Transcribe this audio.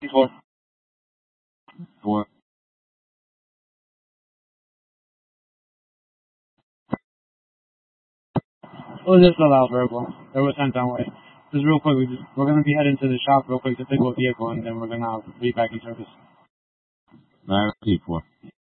4. 4. We'll just allow verbal. There was sent on way. Just real quick, we're going to be heading to the shop real quick to pick up a vehicle, and then we're going to be back in service. Alright, T4.